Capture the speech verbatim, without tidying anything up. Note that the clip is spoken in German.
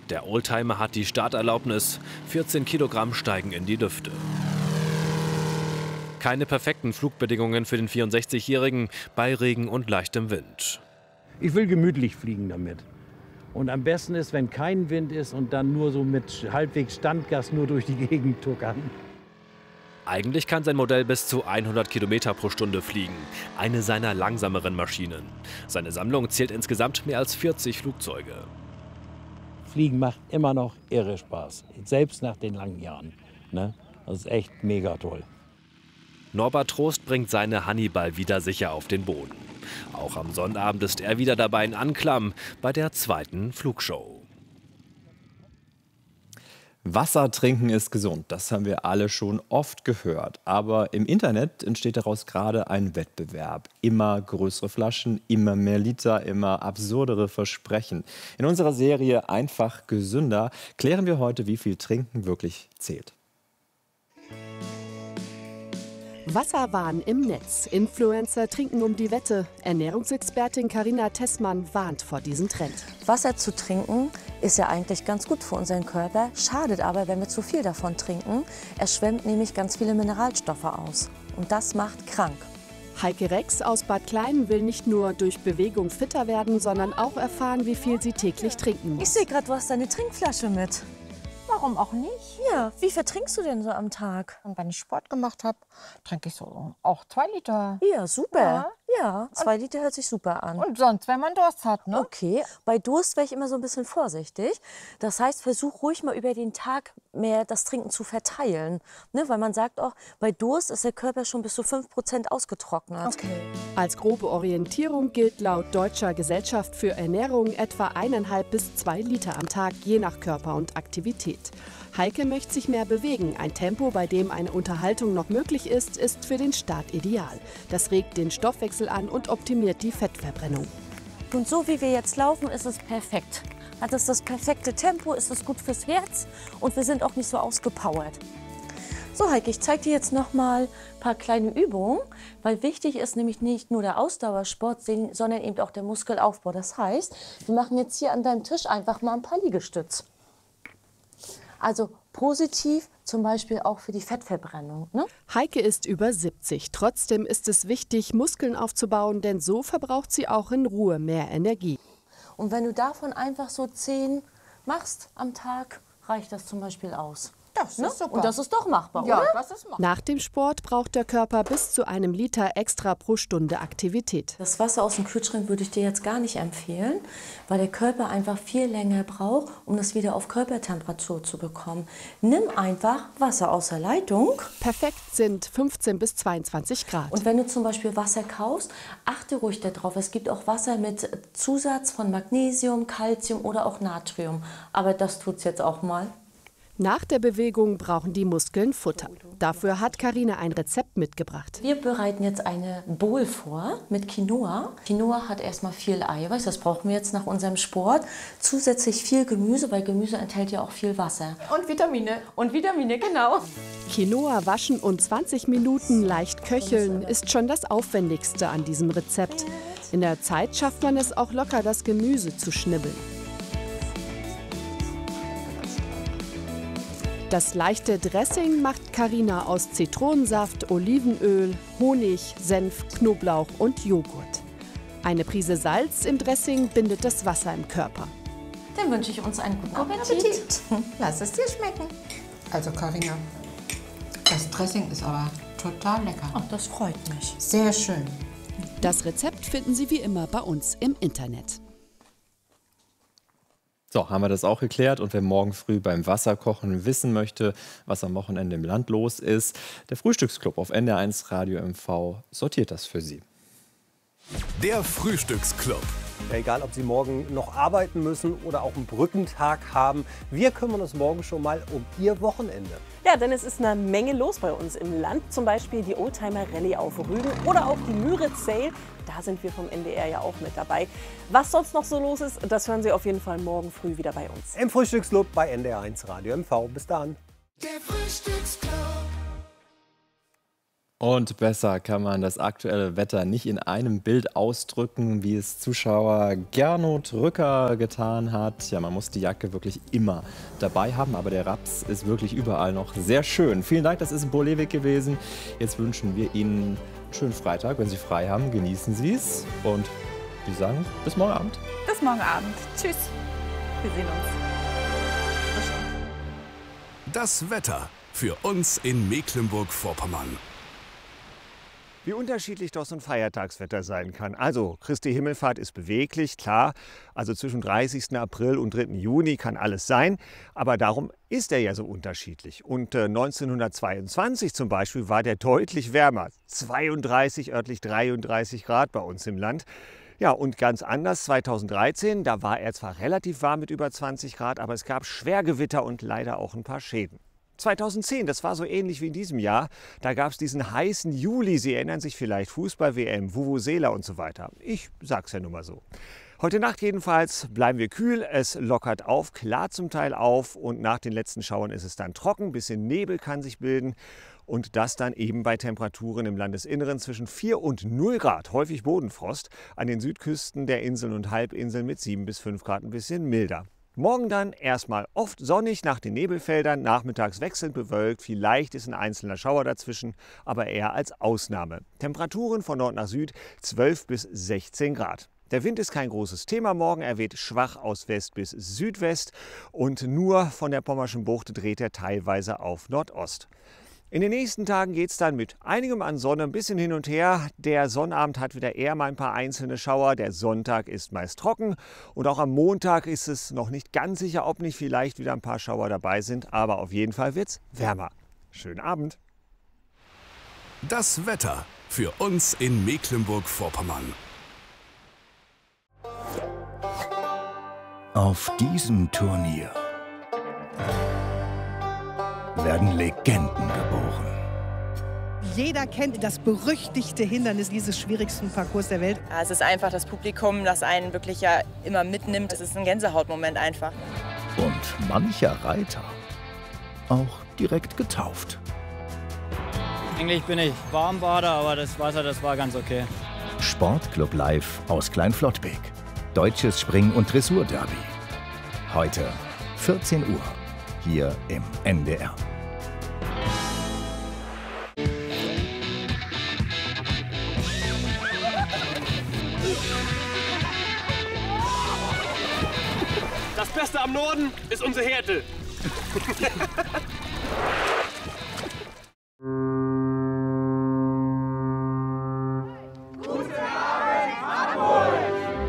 Der Oldtimer hat die Starterlaubnis. vierzehn Kilogramm steigen in die Lüfte. Keine perfekten Flugbedingungen für den vierundsechzigjährigen bei Regen und leichtem Wind. Ich will gemütlich fliegen damit. Und am besten ist, wenn kein Wind ist und dann nur so mit halbwegs Standgas nur durch die Gegend tuckern. Eigentlich kann sein Modell bis zu hundert Kilometer pro Stunde fliegen. Eine seiner langsameren Maschinen. Seine Sammlung zählt insgesamt mehr als vierzig Flugzeuge. Fliegen macht immer noch irre Spaß. Selbst nach den langen Jahren. Ne? Das ist echt mega toll. Norbert Trost bringt seine Hannibal wieder sicher auf den Boden. Auch am Sonnabend ist er wieder dabei in Anklam bei der zweiten Flugshow. Wasser trinken ist gesund, das haben wir alle schon oft gehört. Aber im Internet entsteht daraus gerade ein Wettbewerb. Immer größere Flaschen, immer mehr Liter, immer absurdere Versprechen. In unserer Serie Einfach gesünder klären wir heute, wie viel Trinken wirklich zählt. Wasserwahn im Netz. Influencer trinken um die Wette. Ernährungsexpertin Carina Tessmann warnt vor diesem Trend. Wasser zu trinken ist ja eigentlich ganz gut für unseren Körper. Schadet aber, wenn wir zu viel davon trinken. Es schwemmt nämlich ganz viele Mineralstoffe aus. Und das macht krank. Heike Rex aus Bad Klein will nicht nur durch Bewegung fitter werden, sondern auch erfahren, wie viel sie täglich trinken muss. Ich sehe gerade, du hast deine Trinkflasche mit. Warum auch nicht? Ja, wie viel trinkst du denn so am Tag? Und wenn ich Sport gemacht habe, trinke ich so auch zwei Liter. Ja, super. Ja. Ja, zwei Liter hört sich super an. Und sonst, wenn man Durst hat, ne? Okay, bei Durst wäre ich immer so ein bisschen vorsichtig. Das heißt, versuch ruhig mal über den Tag mehr das Trinken zu verteilen. Ne? Weil man sagt auch, bei Durst ist der Körper schon bis zu fünf Prozent ausgetrocknet. Okay. Als grobe Orientierung gilt laut Deutscher Gesellschaft für Ernährung etwa eineinhalb bis zwei Liter am Tag, je nach Körper und Aktivität. Heike möchte sich mehr bewegen. Ein Tempo, bei dem eine Unterhaltung noch möglich ist, ist für den Start ideal. Das regt den Stoffwechsel an und optimiert die Fettverbrennung. Und so wie wir jetzt laufen, ist es perfekt. Hat es das perfekte Tempo, ist es gut fürs Herz und wir sind auch nicht so ausgepowert. So Heike, ich zeige dir jetzt noch mal ein paar kleine Übungen, weil wichtig ist nämlich nicht nur der Ausdauersport, sondern eben auch der Muskelaufbau. Das heißt, wir machen jetzt hier an deinem Tisch einfach mal ein paar Liegestütz. Also positiv, zum Beispiel auch für die Fettverbrennung. Ne? Heike ist über siebzig. Trotzdem ist es wichtig, Muskeln aufzubauen, denn so verbraucht sie auch in Ruhe mehr Energie. Und wenn du davon einfach so zehn machst am Tag, reicht das zum Beispiel aus. Das ist super. Und das ist doch machbar, ja, oder? Das ist machbar. Nach dem Sport braucht der Körper bis zu einem Liter extra pro Stunde Aktivität. Das Wasser aus dem Kühlschrank würde ich dir jetzt gar nicht empfehlen, weil der Körper einfach viel länger braucht, um das wieder auf Körpertemperatur zu bekommen. Nimm einfach Wasser aus der Leitung. Perfekt sind fünfzehn bis zweiundzwanzig Grad. Und wenn du zum Beispiel Wasser kaufst, achte ruhig darauf. Es gibt auch Wasser mit Zusatz von Magnesium, Calcium oder auch Natrium. Aber das tut's jetzt auch mal. Nach der Bewegung brauchen die Muskeln Futter. Dafür hat Carina ein Rezept mitgebracht. Wir bereiten jetzt eine Bowl vor mit Quinoa. Quinoa hat erstmal viel Eiweiß, das brauchen wir jetzt nach unserem Sport. Zusätzlich viel Gemüse, weil Gemüse enthält ja auch viel Wasser. Und Vitamine. Und Vitamine, genau. Quinoa waschen und zwanzig Minuten leicht köcheln ist schon das Aufwendigste an diesem Rezept. In der Zeit schafft man es auch locker, das Gemüse zu schnibbeln. Das leichte Dressing macht Carina aus Zitronensaft, Olivenöl, Honig, Senf, Knoblauch und Joghurt. Eine Prise Salz im Dressing bindet das Wasser im Körper. Dann wünsche ich uns einen guten Appetit. Appetit. Lass es dir schmecken. Also Carina, das Dressing ist aber total lecker. Ach, das freut mich. Sehr schön. Das Rezept finden Sie wie immer bei uns im Internet. So, haben wir das auch geklärt. Und wer morgen früh beim Wasserkochen wissen möchte, was am Wochenende im Land los ist, der Frühstücksclub auf N D R eins Radio M V sortiert das für Sie. Der Frühstücksclub. Egal, ob Sie morgen noch arbeiten müssen oder auch einen Brückentag haben, wir kümmern uns morgen schon mal um Ihr Wochenende. Ja, denn es ist eine Menge los bei uns im Land. Zum Beispiel die Oldtimer Rallye auf Rügen oder auch die Müritz Sale. Da sind wir vom N D R ja auch mit dabei. Was sonst noch so los ist, das hören Sie auf jeden Fall morgen früh wieder bei uns. Im Frühstücksclub bei N D R eins Radio M V. Bis dann. Der Frühstücksclub. Und besser kann man das aktuelle Wetter nicht in einem Bild ausdrücken, wie es Zuschauer Gernot Rücker getan hat. Ja, man muss die Jacke wirklich immer dabei haben, aber der Raps ist wirklich überall noch sehr schön. Vielen Dank, das ist Bolewik gewesen. Jetzt wünschen wir Ihnen einen schönen Freitag. Wenn Sie frei haben, genießen Sie es. Und wir sagen bis morgen Abend. Bis morgen Abend. Tschüss. Wir sehen uns. Das Wetter für uns in Mecklenburg-Vorpommern. Wie unterschiedlich doch so ein Feiertagswetter sein kann. Also, Christi Himmelfahrt ist beweglich, klar. Also zwischen dreißigsten April und dritten Juni kann alles sein. Aber darum ist er ja so unterschiedlich. Und äh, neunzehnhundertzweiundzwanzig zum Beispiel war der deutlich wärmer. zweiunddreißig, örtlich dreiunddreißig Grad bei uns im Land. Ja, und ganz anders zweitausenddreizehn, da war er zwar relativ warm mit über zwanzig Grad, aber es gab Schwergewitter und leider auch ein paar Schäden. zweitausendzehn, das war so ähnlich wie in diesem Jahr, da gab es diesen heißen Juli, Sie erinnern sich vielleicht, Fußball-W M, Vuvuzela und so weiter. Ich sag's ja nun mal so. Heute Nacht jedenfalls bleiben wir kühl, es lockert auf, klar zum Teil auf und nach den letzten Schauern ist es dann trocken, bisschen Nebel kann sich bilden und das dann eben bei Temperaturen im Landesinneren zwischen vier und null Grad, häufig Bodenfrost, an den Südküsten der Inseln und Halbinseln mit sieben bis fünf Grad ein bisschen milder. Morgen dann erstmal oft sonnig nach den Nebelfeldern, nachmittags wechselnd bewölkt, vielleicht ist ein einzelner Schauer dazwischen, aber eher als Ausnahme. Temperaturen von Nord nach Süd zwölf bis sechzehn Grad. Der Wind ist kein großes Thema morgen, er weht schwach aus West bis Südwest und nur von der Pommerschen Bucht dreht er teilweise auf Nordost. In den nächsten Tagen geht es dann mit einigem an Sonne ein bisschen hin und her. Der Sonnabend hat wieder eher mal ein paar einzelne Schauer. Der Sonntag ist meist trocken. Und auch am Montag ist es noch nicht ganz sicher, ob nicht vielleicht wieder ein paar Schauer dabei sind. Aber auf jeden Fall wird es wärmer. Schönen Abend. Das Wetter für uns in Mecklenburg-Vorpommern. Auf diesem Turnier werden Legenden geboren. Jeder kennt das berüchtigte Hindernis dieses schwierigsten Parcours der Welt. Ja, es ist einfach das Publikum, das einen wirklich ja immer mitnimmt. Es ist ein Gänsehautmoment einfach. Und mancher Reiter auch direkt getauft. Eigentlich bin ich Warmbader, aber das Wasser, das war ganz okay. Sportclub Live aus Kleinflottbek. Deutsches Spring- und Dressurderby. Heute vierzehn Uhr. Hier im N D R. Das Beste am Norden ist unsere Härte.